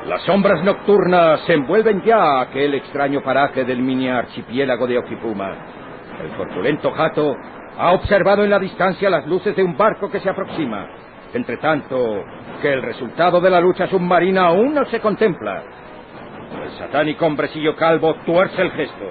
Las sombras nocturnas envuelven ya aquel extraño paraje del mini archipiélago de Okifuma. El corpulento Hato ha observado en la distancia las luces de un barco que se aproxima. Entre tanto, que el resultado de la lucha submarina aún no se contempla. El satánico hombrecillo calvo tuerce el gesto.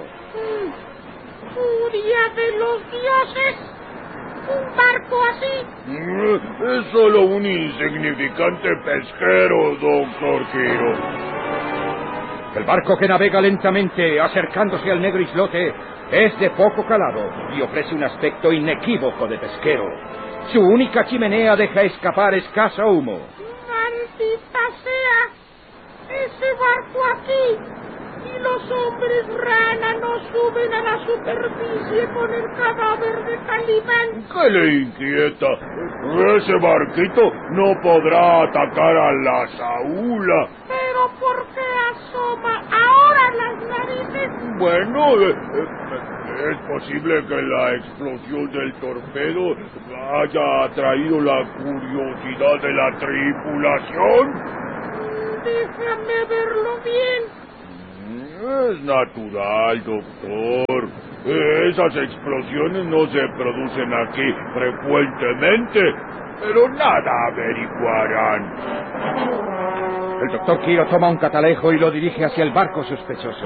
¡Furia de los dioses! ¿Un barco así? Es solo un insignificante pesquero, Dr. Kiro. El barco que navega lentamente, acercándose al negro islote, es de poco calado y ofrece un aspecto inequívoco de pesquero. Su única chimenea deja escapar escaso humo. ¡Maldita sea! ¡Ese barco aquí! Y los hombres rana no suben a la superficie con el cadáver de Calimán. ¿Qué le inquieta? Ese barquito no podrá atacar a la Saúla. ¿Pero por qué asoma ahora las narices? Bueno, es posible que la explosión del torpedo haya atraído la curiosidad de la tripulación. Déjame verlo bien. Es natural, doctor. Esas explosiones no se producen aquí frecuentemente, pero nada averiguarán. El doctor Kiro toma un catalejo y lo dirige hacia el barco sospechoso.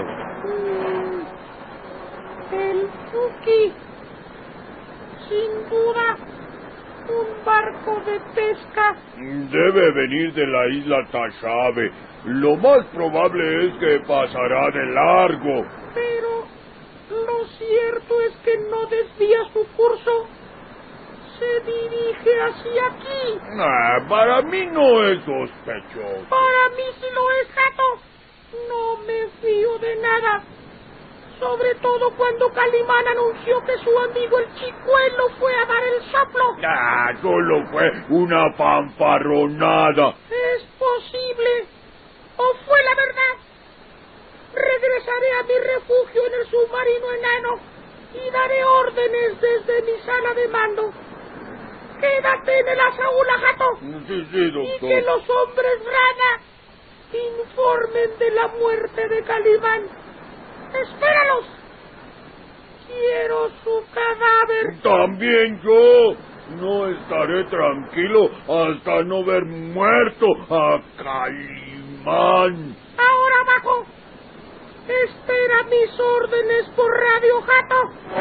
El Fuki. Sin duda, un barco de pesca. Debe venir de la isla Tashabe. Lo más probable es que pasará de largo. Pero lo cierto es que no desvía su curso. Se dirige hacia aquí. Para mí no es sospechoso. Para mí sí lo es, Hato. No me fío de nada. Sobre todo cuando Calimán anunció que su amigo el Chicuelo fue a dar el soplo. Solo fue una fanfarronada. Es posible. ¿O fue la verdad? Regresaré a mi refugio en el submarino enano y daré órdenes desde mi sala de mando. Quédate en el Asaúl, Hato. Sí, doctor. Y que los hombres rana informen de la muerte de Calimán. ¡Espéralos! Quiero su cadáver. También yo. No estaré tranquilo hasta no ver muerto a Calimán. Ahora abajo. Espera mis órdenes por radio, Hato.